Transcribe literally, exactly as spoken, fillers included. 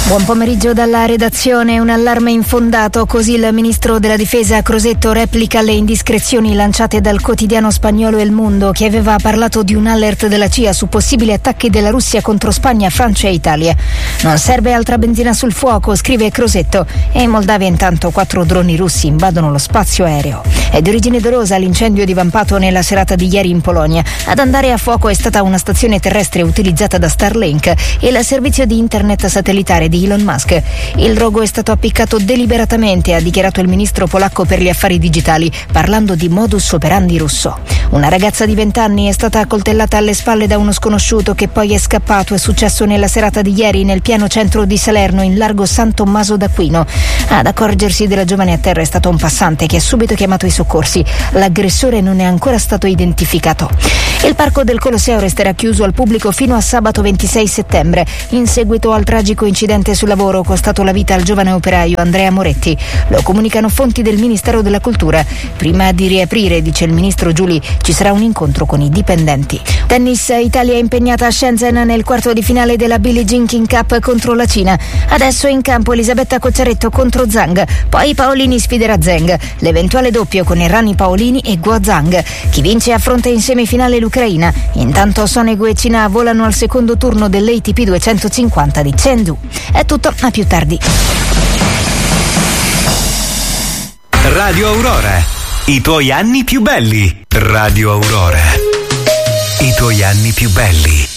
Buon pomeriggio dalla redazione. Un allarme infondato, così il ministro della difesa Crosetto replica le indiscrezioni lanciate dal quotidiano spagnolo El Mundo, che aveva parlato di un alert della C I A su possibili attacchi della Russia contro Spagna, Francia e Italia. Non serve altra benzina sul fuoco, scrive Crosetto, e in Moldavia intanto quattro droni russi invadono lo spazio aereo. È di origine dolosa l'incendio divampato nella serata di ieri in Polonia. Ad andare a fuoco è stata una stazione terrestre utilizzata da Starlink e il servizio di internet satellitare di Elon Musk. Il rogo è stato appiccato deliberatamente, ha dichiarato il ministro polacco per gli affari digitali, parlando di modus operandi russo. Una ragazza di venti anni è stata accoltellata alle spalle da uno sconosciuto che poi è scappato. È successo nella serata di ieri nel piano centro di Salerno, in largo San Tommaso d'Aquino. Ad accorgersi della giovane a terra è stato un passante che ha subito chiamato i soccorsi. L'aggressore non è ancora stato identificato. Il parco del Colosseo resterà chiuso al pubblico fino a sabato ventisei settembre, in seguito al tragico incidente sul lavoro costato la vita al giovane operaio Andrea Moretti. Lo comunicano fonti del Ministero della Cultura. Prima di riaprire, dice il ministro Giuli, ci sarà un incontro con i dipendenti. Tennis, Italia è impegnata a Shenzhen nel quarto di finale della Billie Jean King Cup contro la Cina. Adesso in campo Elisabetta Cocciaretto contro Zhang, poi Paolini sfiderà Zheng. L'eventuale doppio con Errani Paolini e Guo Zhang. Chi vince affronta in semifinale l'Ucraina. Intanto Sonego e Cina volano al secondo turno dell'A T P duecentocinquanta di Chengdu. È tutto, a più tardi. Radio Aurora, i tuoi anni più belli. Radio Aurora, i tuoi anni più belli.